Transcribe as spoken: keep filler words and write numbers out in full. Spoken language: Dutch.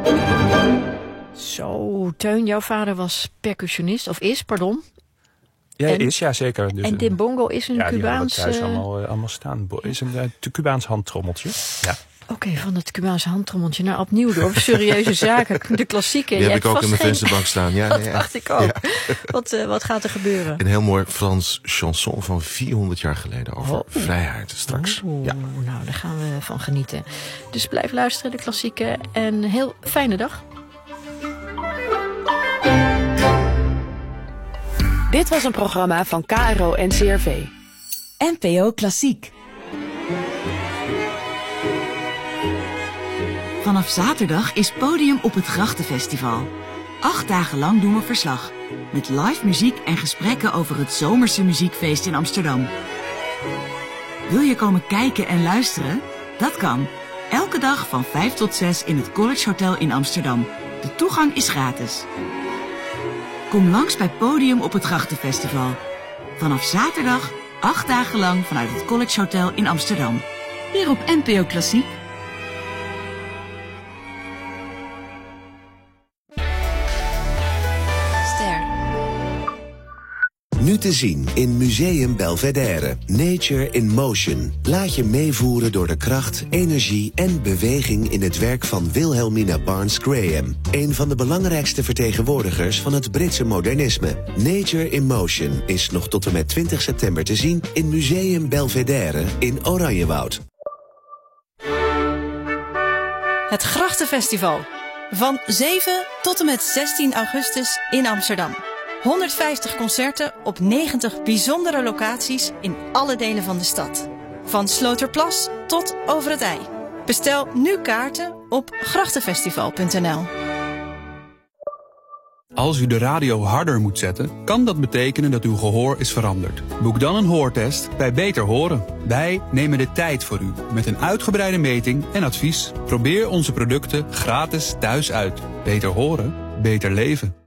Zo, Teun, jouw vader was percussionist, of is, pardon. Ja, en, is, ja zeker. Dus en Timbongo is een ja, Cubaans... Ja, die hebben thuis allemaal, uh, allemaal staan. Is een uh, Cubaans handtrommeltje. Ja. Oké, okay, van het Cubaanse handtrommeltje naar opnieuw door serieuze zaken. De klassieke. Die heb ik ook in mijn vensterbank staan. Ja, dat ja. dacht ik ook. Ja. Wat, uh, wat gaat er gebeuren? Een heel mooi Frans chanson van vierhonderd jaar geleden over oh. vrijheid straks. Oeh, ja. Nou, daar gaan we van genieten. Dus blijf luisteren, de klassieke. En een heel fijne dag. Dit was een programma van K R O N C R V. N P O Klassiek. Vanaf zaterdag is Podium op het Grachtenfestival. Acht dagen lang doen we verslag. Met live muziek en gesprekken over het zomerse muziekfeest in Amsterdam. Wil je komen kijken en luisteren? Dat kan. Elke dag van vijf tot zes in het College Hotel in Amsterdam. De toegang is gratis. Kom langs bij Podium op het Grachtenfestival. Vanaf zaterdag, acht dagen lang vanuit het College Hotel in Amsterdam. Hier op N P O Klassiek. Nu te zien in Museum Belvedere. Nature in Motion. Laat je meevoeren door de kracht, energie en beweging in het werk van Wilhelmina Barnes Graham. Een van de belangrijkste vertegenwoordigers van het Britse modernisme. Nature in Motion is nog tot en met twintig september te zien in Museum Belvedere in Oranjewoud. Het Grachtenfestival. Van zeven tot en met zestien augustus in Amsterdam. honderdvijftig concerten op negentig bijzondere locaties in alle delen van de stad. Van Sloterplas tot Over het IJ. Bestel nu kaarten op grachtenfestival punt n l. Als u de radio harder moet zetten, kan dat betekenen dat uw gehoor is veranderd. Boek dan een hoortest bij Beter Horen. Wij nemen de tijd voor u met een uitgebreide meting en advies. Probeer onze producten gratis thuis uit. Beter horen, beter leven.